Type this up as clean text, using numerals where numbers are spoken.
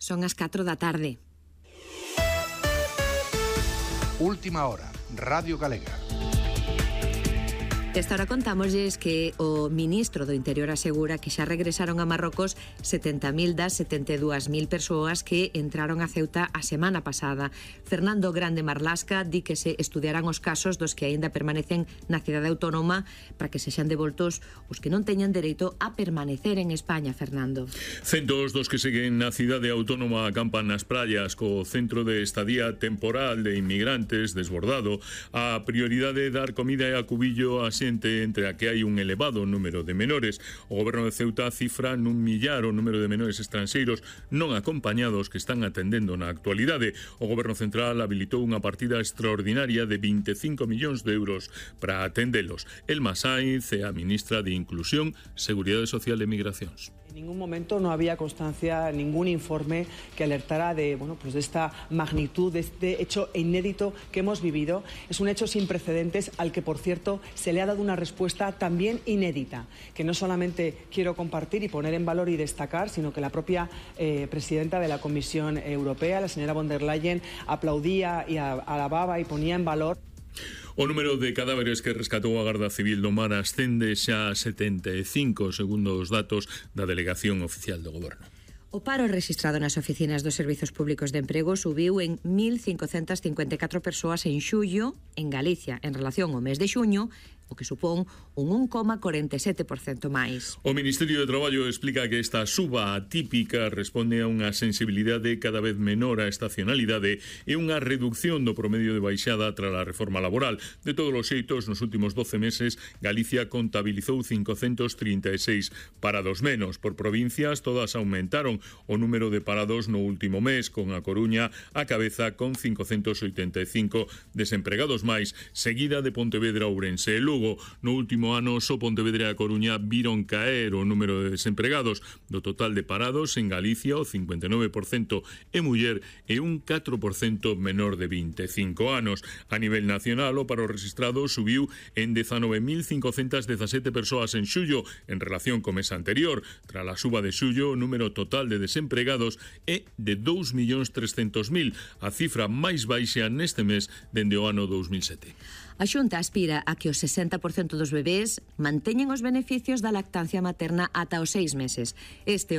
Son as 4 da tarde. Última hora, Radio Galega. Esta hora contámoslles que o ministro do Interior asegura que xa regresaron a Marrocos 70.000 das 72.000 persoas que entraron a Ceuta a semana pasada. Fernando Grande Marlasca di que se estudiarán os casos dos que aínda permanecen na cidade autónoma para que sexan devoltos os que non teñan dereito a permanecer en España, Fernando. Centos dos que seguen na cidade autónoma acampan nas praias co centro de estadía temporal de inmigrantes desbordado. A prioridade é dar comida e acubillo a entre a que hai un elevado número de menores. O goberno de Ceuta cifra nun 1.000.000 o número de menores estranxeiros non acompañados que están atendendo na actualidade. O goberno central habilitou unha partida extraordinaria de 25 millóns de euros para atendelos. Elma Sainz é a ministra de Inclusión, Seguridade Social e Migracións. En ningún momento no había constancia, ningún informe que alertara de esta magnitud, de este hecho inédito que hemos vivido. Es un hecho sin precedentes al que, por cierto, se le ha dado una respuesta también inédita, que no solamente quiero compartir y poner en valor y destacar, sino que la propia presidenta de la Comisión Europea, la señora von der Leyen, aplaudía y alababa y ponía en valor. O número de cadáveres que rescatou a Garda Civil do Mar ascende xa a 75, segundo os datos da Delegación Oficial do Goberno. O paro rexistrado nas oficinas dos Servizos Públicos de Emprego subiu en 1.554 persoas en xullo en Galicia en relación ao mes de xuño, o que supón un 1,47% máis. O Ministerio de Traballo explica que esta suba atípica responde a unha sensibilidade cada vez menor á estacionalidade e unha reducción do promedio de baixada tras a reforma laboral. De todos os xeitos, nos últimos 12 meses, Galicia contabilizou 536 parados menos. Por provincias, todas aumentaron o número de parados no último mes, con a Coruña a cabeza con 585 desempregados máis, seguida de Pontevedra, Ourense e Lugo. No último ano, só Pontevedra e a Coruña viron caer o número de desempregados. Do total de parados, en Galicia o 59% é muller e un 4% menor de 25 anos. A nivel nacional, o paro registrado subiu en 19.517 persoas en xullo en relación co mes anterior. Tras a suba de xullo, o número total de desempregados é de 2.300.000, a cifra máis baixa neste mes dende o ano 2007. A Xunta aspira a que o 60% dos bebés manteñen os beneficios da lactancia materna ata os 6 meses. Este